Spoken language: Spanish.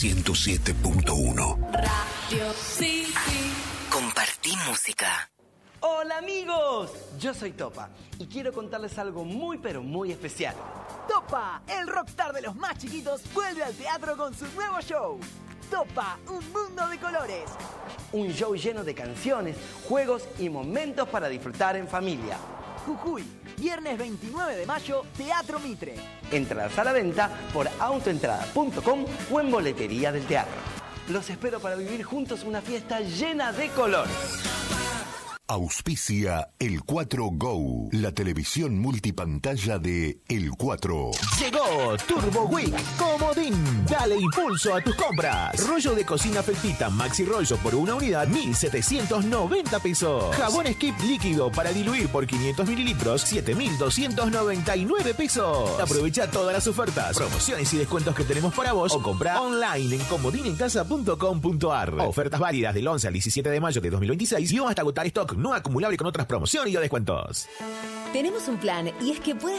107.1. Radio City. Compartí música. Hola amigos, yo soy Topa y quiero contarles algo muy pero muy especial. Topa, el rockstar de los más chiquitos, vuelve al teatro con su nuevo show. Topa, un mundo de colores. Un show lleno de canciones, juegos y momentos para disfrutar en familia. Jujuy, viernes 29 de mayo, Teatro Mitre. Entradas a la venta por autoentrada.com o en boletería del teatro. Los espero para vivir juntos una fiesta llena de color. Auspicia El 4 Go, la televisión multipantalla de El 4. Llegó Turbo Week Comodín. Dale impulso a tus compras. Rollo de cocina Felpita Maxi Rollo por una unidad, 1.790 pesos. Jabón Skip líquido para diluir por 500 mililitros, 7.299 pesos. Aprovecha todas las ofertas, promociones y descuentos que tenemos para vos o compra online en comodinencasa.com.ar. Ofertas válidas del 11 al 17 de mayo de 2026 y hasta agotar stock no acumulable con otras promociones y o descuentos. Tenemos un plan y es que puedas